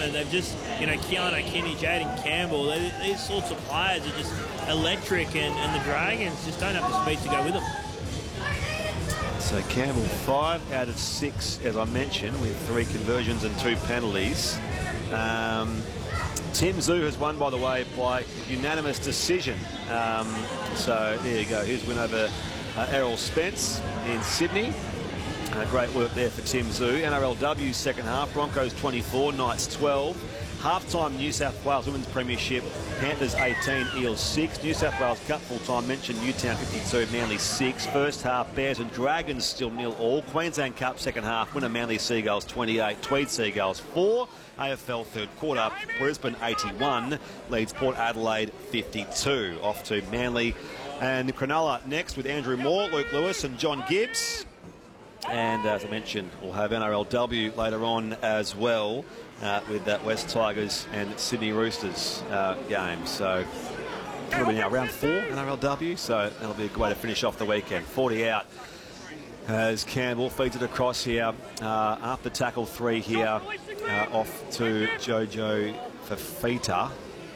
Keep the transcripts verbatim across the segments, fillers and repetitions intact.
and they've just, you know, Keanu Kinney, Jaden Campbell, they, these sorts of players are just electric, and, and the Dragons just don't have the speed to go with them. So Campbell, five out of six, as I mentioned, with three conversions and two penalties. Um, Tim Tszyu has won, by the way, by unanimous decision. Um, so there you go. His win over uh, Errol Spence in Sydney. Uh, great work there for Tim Tszyu. N R L W second half. Broncos twenty-four, Knights twelve. Half-time New South Wales Women's Premiership. Panthers eighteen, Eels six. New South Wales Cup full-time mentioned Newtown fifty-two, Manly six. First half, Bears and Dragons still nil all. Queensland Cup second half, winner Manly Seagulls twenty-eight, Tweed Seagulls four. A F L third quarter, Brisbane eighty-one, leads Port Adelaide fifty-two. Off to Manly and Cronulla next with Andrew Moore, Luke Lewis and John Gibbs. And as I mentioned, we'll have N R L W later on as well. Uh, with that West Tigers and Sydney Roosters uh, game. So it'll be now round four N R L W, so that'll be a good way to finish off the weekend. forty out as Campbell feeds it across here uh, after tackle three here uh, off to Jojo Fafita.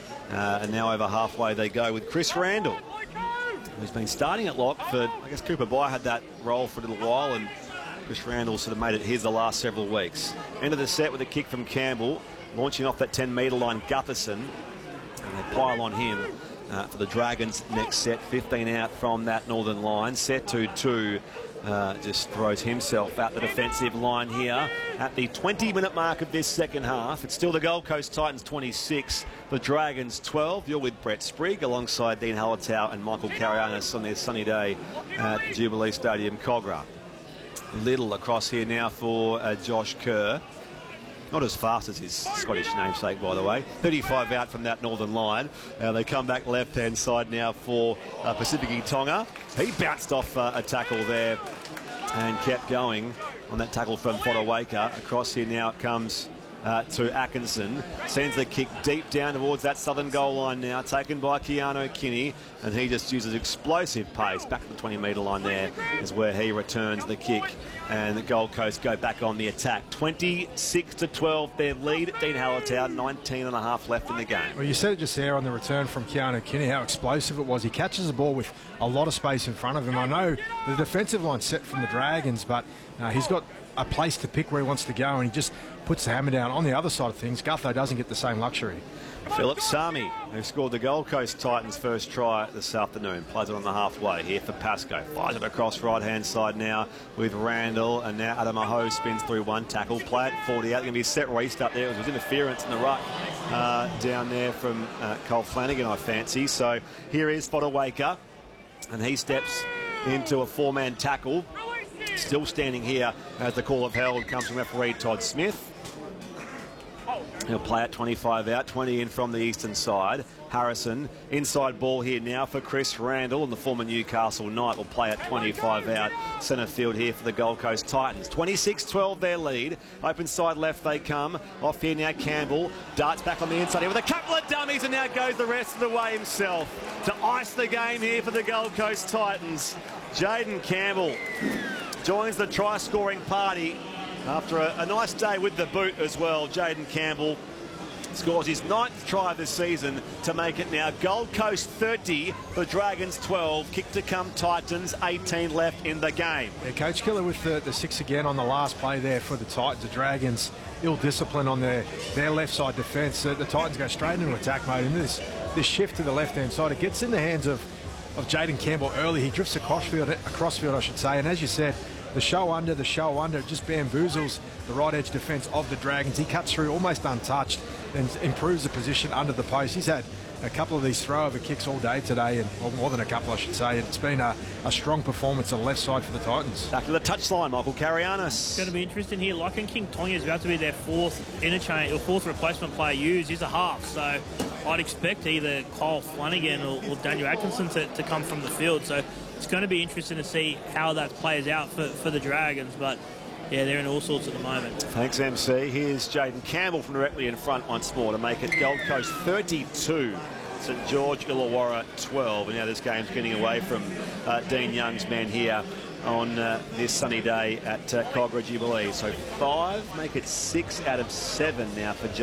Uh, and now over halfway they go with Chris Randall, who's been starting at lock for, I guess Cooper Byer had that role for a little while, and Chris Randall sort of made it his the last several weeks. End of the set with a kick from Campbell, launching off that ten metre line, Gutherson, and they pile on him uh, for the Dragons next set. fifteen out from that northern line. Set to two, uh, just throws himself out the defensive line here at the twenty minute mark of this second half. It's still the Gold Coast Titans twenty-six, the Dragons twelve. You're with Brett Sprigg alongside Dean Hallertau and Michael Carianis on their sunny day at Jubilee Stadium, Cogra. Little across here now for uh, Josh Kerr. Not as fast as his Scottish namesake, by the way. thirty-five out from that northern line. Uh, they come back left-hand side now for uh, Pacific Tonga. He bounced off uh, a tackle there and kept going on that tackle from Fodawaker. Across here now it comes uh, to Atkinson. Sends the kick deep down towards that southern goal line now, taken by Keanu Kinney, and he just uses explosive pace. Back to the twenty metre line there is where he returns the kick, and the Gold Coast go back on the attack. twenty-six to twelve their lead. Dean Hallertau, nineteen and a half left in the game. Well, you said it just there on the return from Keanu Kinney, how explosive it was. He catches the ball with a lot of space in front of him. I know the defensive line's set from the Dragons, but uh, he's got a place to pick where he wants to go, and he just puts the hammer down. On the other side of things, Gutho doesn't get the same luxury. Philip Sami, who scored the Gold Coast Titans' first try this afternoon, plays it on the halfway here for Pascoe. Fires it across right-hand side now with Randall, and now Adam Aho spins through one tackle. Play at forty out. Going to be a set restart there. It was interference in the ruck uh, down there from uh, Cole Flanagan, I fancy. So here is Fodawaker, and he steps into a four-man tackle. Still standing here as the call of held comes from referee Todd Smith. He'll play at twenty-five out, twenty in from the eastern side. Harrison, inside ball here now for Chris Randall, and the former Newcastle Knight will play at twenty-five out, centre field here for the Gold Coast Titans. twenty-six twelve their lead. Open side left they come. Off here now Campbell, darts back on the inside here with a couple of dummies, and now goes the rest of the way himself to ice the game here for the Gold Coast Titans. Jaden Campbell joins the try-scoring party after a, a nice day with the boot as well. Jaden Campbell scores his ninth try this season to make it now Gold Coast thirty, the Dragons twelve. Kick to come Titans, eighteen left in the game. Yeah, Coach Killer with the, the six again on the last play there for the Titans. The Dragons ill discipline on their, their left side defence. Uh, the Titans go straight into attack mode, and this, this shift to the left-hand side, it gets in the hands of of Jaden Campbell early. He drifts across field, across field, I should say, and as you said, the show under, the show under, just bamboozles the right edge defence of the Dragons. He cuts through almost untouched and improves the position under the post. He's had a couple of these throw-over kicks all day today, and well, more than a couple, I should say. It's been a, a strong performance on the left side for the Titans. Back to the touchline, Michael Carianis. It's going to be interesting here. Lachlan King Tonga is about to be their fourth interchange or fourth replacement player used. He's a half, so I'd expect either Kyle Flanagan or, or Daniel Atkinson to, to come from the field. So it's going to be interesting to see how that plays out for, for the Dragons. But yeah, they're in all sorts at the moment. Thanks, M C. Here's Jaden Campbell from directly in front once more to make it Gold Coast thirty-two, St George Illawarra twelve. And now this game's getting away from uh, Dean Young's men here on uh, this sunny day at uh, Cogra Jubilee. So five, make it six out of seven now for